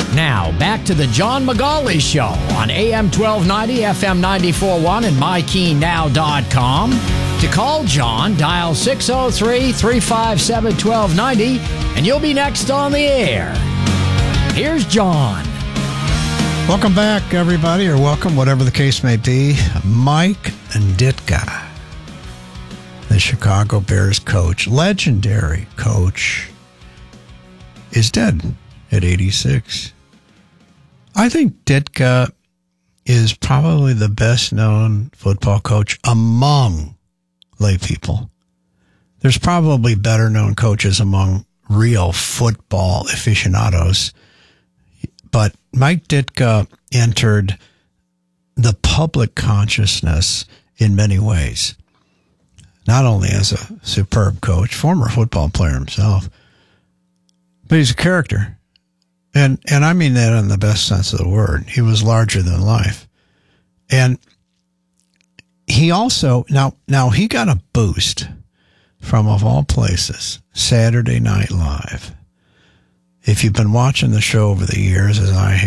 Now, back to the John McGauley Show on AM 1290, FM 94.1, and MyKeyNow.com. To call John, dial 603-357-1290, and you'll be next on the air. Here's John. Welcome back, everybody, or welcome, whatever the case may be. Mike Ditka, the Chicago Bears coach, legendary coach, is dead at 86. I think Ditka is probably the best-known football coach among lay people. There's probably better-known coaches among real football aficionados, but Mike Ditka entered the public consciousness in many ways, not only as a superb coach, former football player himself, but he's a character. And I mean that in the best sense of the word. He was larger than life. And he also, now he got a boost from, of all places, Saturday Night Live. If you've been watching the show over the years, as I